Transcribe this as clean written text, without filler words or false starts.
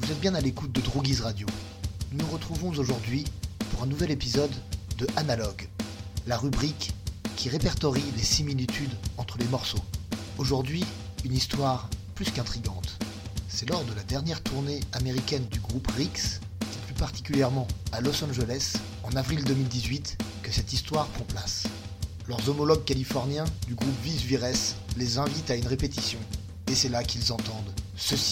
Vous êtes bien à l'écoute de Droogies Radio. Nous nous retrouvons aujourd'hui pour un nouvel épisode de Analogue, la rubrique qui répertorie les similitudes entre les morceaux. Aujourd'hui, une histoire plus qu'intrigante. C'est lors de la dernière tournée américaine du groupe Rix, et plus particulièrement à Los Angeles, en avril 2018, que cette histoire prend place. Leurs homologues californiens du groupe Vis Vires les invitent à une répétition, et c'est là qu'ils entendent ceci.